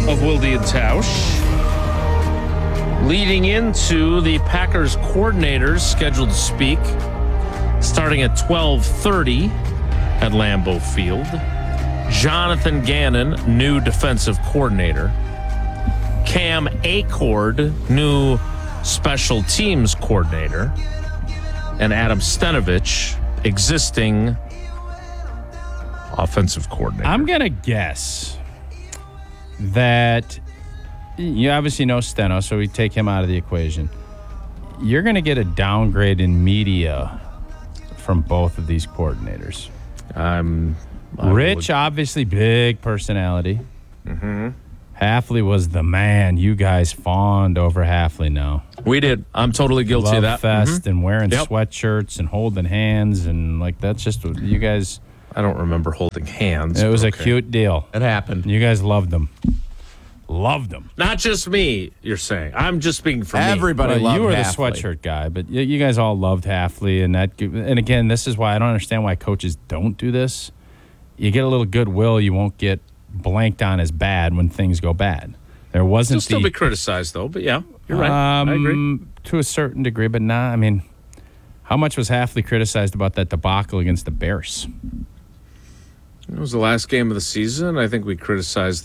of Wilde and Tausch. Leading into the Packers coordinators scheduled to speak starting at 12:30 at Lambeau Field. Jonathan Gannon, new defensive coordinator. Cam Acord, new special teams coordinator. And Adam Stenavich, existing offensive coordinator. I'm going to guess that you obviously know Steno, so we take him out of the equation. You're going to get a downgrade in media from both of these coordinators. Rich, obviously, big personality. Mm-hmm. Hafley was the man. You guys fawned over Hafley now. We did. I'm totally guilty of that. Fest and wearing sweatshirts and holding hands and that's just what you guys. I don't remember holding hands. It was a cute deal. It happened. You guys loved them. Loved them. Not just me, you're saying. I'm just speaking for Everybody me. loved you were Hafley. the sweatshirt guy, but you guys all loved Hafley. And again, this is why I don't understand why coaches don't do this. You get a little goodwill, you won't get blanked on as bad when things go bad. There wasn't still be criticized, though, but yeah, you're right. I agree. To a certain degree, but nah, I mean, how much was Hafley criticized about that debacle against the Bears? It was the last game of the season. I think we criticized